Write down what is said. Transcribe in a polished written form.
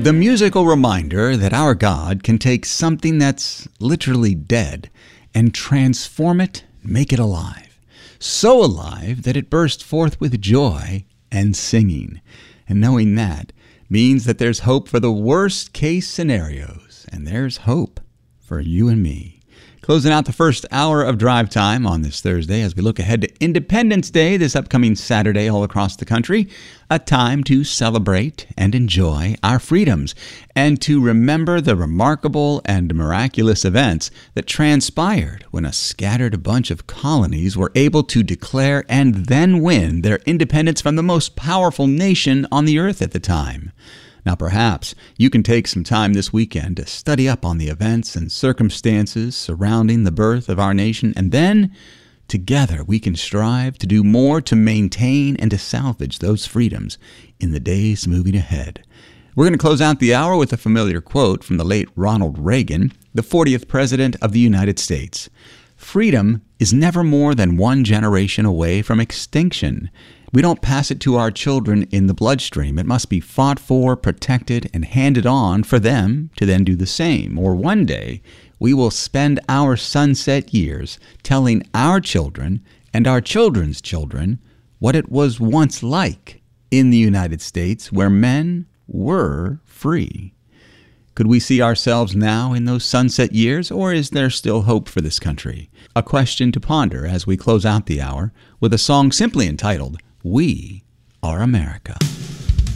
The musical reminder that our God can take something that's literally dead and transform it, make it alive. So alive that it bursts forth with joy and singing. And knowing that means that there's hope for the worst case scenarios. And there's hope for you and me. Closing out the first hour of Drive Time on this Thursday as we look ahead to Independence Day this upcoming Saturday all across the country. A time to celebrate and enjoy our freedoms and to remember the remarkable and miraculous events that transpired when a scattered bunch of colonies were able to declare and then win their independence from the most powerful nation on the earth at the time. Now, perhaps you can take some time this weekend to study up on the events and circumstances surrounding the birth of our nation, and then, together, we can strive to do more to maintain and to salvage those freedoms in the days moving ahead. We're going to close out the hour with a familiar quote from the late Ronald Reagan, the 40th President of the United States. "Freedom is never more than one generation away from extinction. We don't pass it to our children in the bloodstream. It must be fought for, protected, and handed on for them to then do the same. Or one day, we will spend our sunset years telling our children and our children's children what it was once like in the United States where men were free." Could we see ourselves now in those sunset years, or is there still hope for this country? A question to ponder as we close out the hour with a song simply entitled, "We Are America."